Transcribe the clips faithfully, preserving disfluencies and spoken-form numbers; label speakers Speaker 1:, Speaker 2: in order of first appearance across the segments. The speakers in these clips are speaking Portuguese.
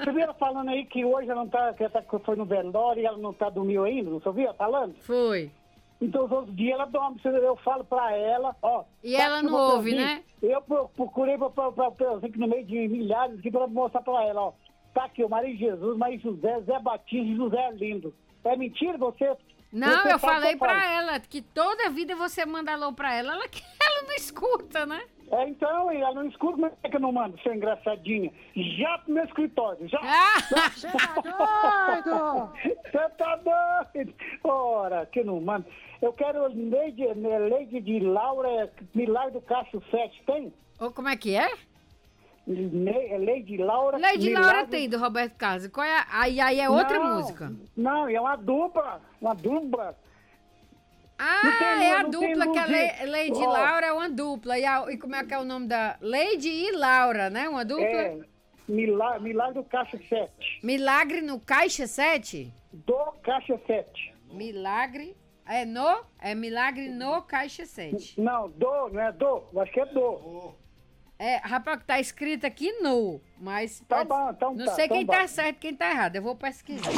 Speaker 1: Você viu ela falando aí que hoje ela não tá, que ela tá, foi no velório e ela não tá dormindo ainda, não ouviu ela falando?
Speaker 2: Foi.
Speaker 1: Então os outros dias ela dorme, eu falo pra ela, ó...
Speaker 2: E ela não ouve, né?
Speaker 1: Eu procurei pra, pra, pra, pra, assim, no meio de milhares aqui pra mostrar pra ela, ó. Tá aqui, o Maria Jesus, Maria José, Zé Batista e José Lindo. É mentira você?
Speaker 2: Não,
Speaker 1: você
Speaker 2: eu falei
Speaker 1: eu
Speaker 2: pra
Speaker 1: falo.
Speaker 2: ela que toda vida você manda alô pra ela, ela, ela não escuta, né?
Speaker 1: É, então, ela não escuta, mas é que eu não mando, seu engraçadinha. Já pro meu escritório, já.
Speaker 2: Ah!
Speaker 1: Você tá doido? Você tá doido? Ora, que não manda. Eu quero Leide, Leide de Laura, Milagre do Cacho sete, tem?
Speaker 2: Ou como é que é?
Speaker 1: Le, Leide Laura.
Speaker 2: Leide
Speaker 1: Milagre...
Speaker 2: Laura tem, do Roberto Carlos. Qual é? Aí, aí é outra
Speaker 1: não,
Speaker 2: música.
Speaker 1: Não, é uma dupla, uma dupla.
Speaker 2: Ah,
Speaker 1: tem,
Speaker 2: é a
Speaker 1: não
Speaker 2: dupla que a Le, Leide
Speaker 1: oh.
Speaker 2: Laura é uma dupla. E, a, e como é que é o nome da... Leide e Laura, né? Uma dupla?
Speaker 1: É, Milagre, Milagre do Caixa sete.
Speaker 2: Milagre no Caixa sete?
Speaker 1: Do Caixa sete.
Speaker 2: Milagre... É no? É Milagre no Caixa sete.
Speaker 1: Não, do, não é do. Eu acho que é do.
Speaker 2: É, rapaz, que tá escrito aqui no, mas...
Speaker 1: Tá
Speaker 2: pode,
Speaker 1: bom, então
Speaker 2: não
Speaker 1: tá,
Speaker 2: sei
Speaker 1: então
Speaker 2: quem
Speaker 1: bom.
Speaker 2: tá certo e quem tá errado. Eu vou pesquisar.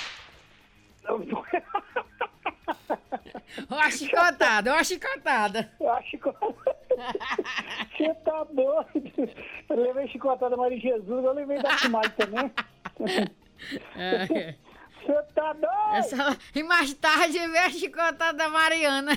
Speaker 2: Ó a chicotada, ó a chicotada.
Speaker 1: Eu acho que... Você tá doido. Eu levei chicotada da Maria Jesus, eu levei da Kumari também.
Speaker 2: É.
Speaker 1: Você tá doido?
Speaker 2: Essa, e mais tarde veio a chicotada da Mariana.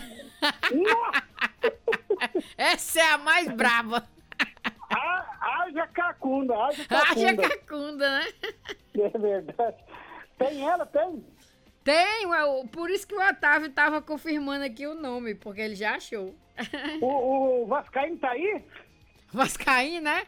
Speaker 2: Essa é a mais braba.
Speaker 1: Haja cacunda, haja cacunda.
Speaker 2: Haja cacunda, né?
Speaker 1: É verdade. Tem ela, tem?
Speaker 2: Tem, ué, por isso que o Otávio tava confirmando aqui o nome, porque ele já achou.
Speaker 1: O, o Vascaíno tá aí?
Speaker 2: Vascaíno, né?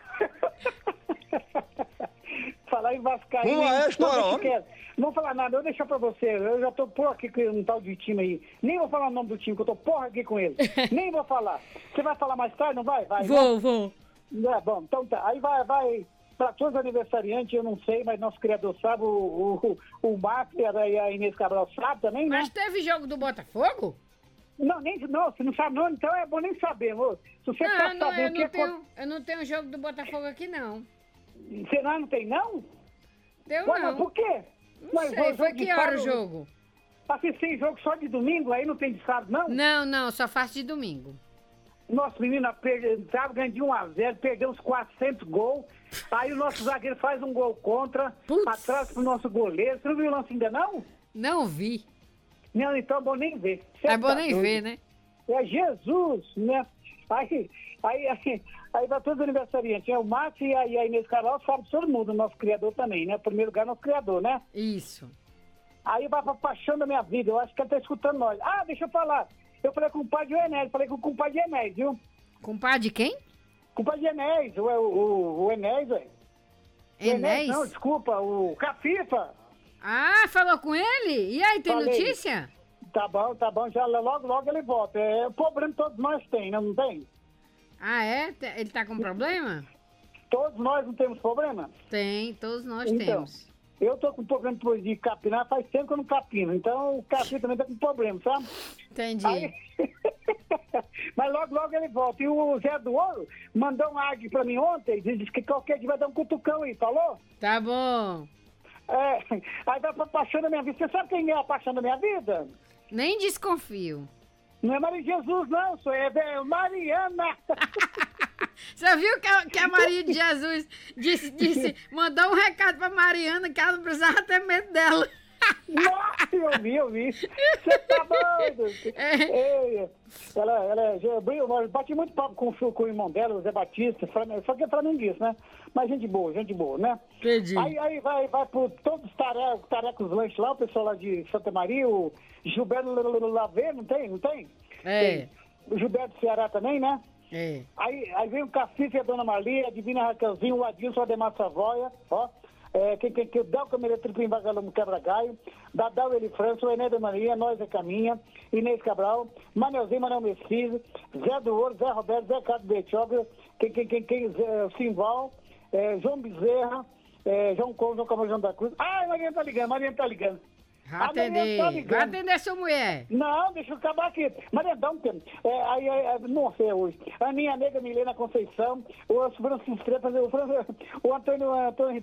Speaker 1: Falar em Vascaíno...
Speaker 3: Uma é história,
Speaker 1: não, não vou falar nada, eu vou deixar pra você. Eu já tô porra aqui com um tal de time aí. Nem vou falar o nome do time, que eu tô porra aqui com ele. Nem vou falar. Você vai falar mais tarde, não vai? vai
Speaker 2: vou,
Speaker 1: né?
Speaker 2: vou.
Speaker 1: É, bom, então tá. Aí vai, vai... Para todos os aniversariantes, eu não sei, mas nosso criador sabe, o, o, o Marcos e a Inês Cabral sabe também, né?
Speaker 2: Mas teve jogo do Botafogo?
Speaker 1: Não, nem, não, você não sabe não, então é bom nem saber, moço. Se você
Speaker 2: Não,
Speaker 1: tá
Speaker 2: não, eu,
Speaker 1: sabendo
Speaker 2: não
Speaker 1: que...
Speaker 2: tenho, eu não tenho jogo do Botafogo aqui, não.
Speaker 1: Você não, não tem, não?
Speaker 2: Deu
Speaker 1: Ué,
Speaker 2: não.
Speaker 1: mas por quê?
Speaker 2: Não
Speaker 1: Mas
Speaker 2: sei,
Speaker 1: o
Speaker 2: foi
Speaker 1: jogo de
Speaker 2: que hora o
Speaker 1: sábado-
Speaker 2: jogo?
Speaker 1: Assistir jogo só de domingo, aí não tem de sábado, não?
Speaker 2: Não, não, só faço de domingo.
Speaker 1: Nosso menino sábado ganhou de um a zero, perdeu uns quatrocentos gols. Aí o nosso zagueiro faz um gol contra,
Speaker 2: Putz.
Speaker 1: atrás pro nosso goleiro. Você não viu o lance ainda, não?
Speaker 2: Não vi.
Speaker 1: Não, então é bom nem ver. Você
Speaker 2: É bom
Speaker 1: tá
Speaker 2: nem
Speaker 1: doido.
Speaker 2: ver, né?
Speaker 1: É Jesus, né? Aí, aí, aí, aí vai todos os aniversariantes. É o Márcio e a, e a Inês Carol, sabe todo mundo, o nosso criador também, né? Em primeiro lugar, nosso criador, né?
Speaker 2: Isso.
Speaker 1: Aí vai pra paixão da minha vida, eu acho que ele tá escutando nós. Ah, deixa eu falar. Eu falei com o pai de Enéas, falei com o compadre de Enéas, viu?
Speaker 2: Compadre de quem?
Speaker 1: Compadre de Enéas, o, o, o Enéas, velho. O
Speaker 2: Enéas?
Speaker 1: Não, desculpa, o Cafifa.
Speaker 2: Ah, falou com ele? E aí, tem
Speaker 1: Falei.
Speaker 2: notícia?
Speaker 1: Tá bom, tá bom, já logo, logo ele volta. É, o problema todos nós tem, né? Não tem?
Speaker 2: Ah, é? Te- Ele tá com problema?
Speaker 1: Todos nós não temos problema?
Speaker 2: Tem, todos nós
Speaker 1: Então,
Speaker 2: temos.
Speaker 1: eu tô com problema de capinar, faz tempo que eu não capino. Então o Cafifa também tá com problema, sabe?
Speaker 2: Entendi.
Speaker 1: Aí... Mas logo, logo ele volta. E o Zé do Ouro mandou um áudio pra mim ontem, disse que qualquer dia vai dar um cutucão aí, falou?
Speaker 2: Tá bom.
Speaker 1: É, aí vai pra paixão da minha vida. Você sabe quem é a paixão da minha vida?
Speaker 2: Nem desconfio.
Speaker 1: Não é Maria Jesus, não, sou é, é Mariana.
Speaker 2: Você viu que a, que a Maria de Jesus disse, disse, mandou um recado pra Mariana que ela não precisava ter medo dela.
Speaker 1: Nossa, eu vi, eu vi. Você tá doido?
Speaker 2: É.
Speaker 1: Ei, ela, ela, eu, eu bati muito papo com, o- com o irmão dela, o Zé Batista, só que é flamenguista, né? Mas gente boa, gente boa, né?
Speaker 2: Entendi.
Speaker 1: Aí, aí vai, vai por todos os tarecos, tarecos lanches lá, o pessoal lá de Santa Maria, o Gilberto Lavê, não tem? Não tem?
Speaker 2: É.
Speaker 1: Tem. O Gilberto do Ceará também, né?
Speaker 2: É.
Speaker 1: Aí, aí vem o Cacife e a Dona Maria, a Divina Raquelzinho, o Adilson, o Ademar Savoia, ó. É, quem, quem, quem, o Del Camelo Tripim Vagalume Quebra-Galho, Dadal Eli França, o Ené da Maria, Nós é Caminha, Inês Cabral, Manelzinho, Manel Mesquise, Zé do Ouro, Zé Roberto, Zé Carlos Betioga, quem, quem, quem, quem, Zé, Simval, é, João Bezerra, é, João Couto, João Camargo, João da Cruz. Ai, Maria tá ligando, Maria tá ligando.
Speaker 2: Vai
Speaker 1: A Mariana
Speaker 2: atender.
Speaker 1: tá
Speaker 2: Vai
Speaker 1: ligando.
Speaker 2: atender sua mulher.
Speaker 1: Não, deixa eu acabar aqui. Maria, dá um tempo. É, aí, aí, não sei hoje. A minha nega Milena Conceição, o Francisco Trepas, o, Fran- o Antônio, Antônio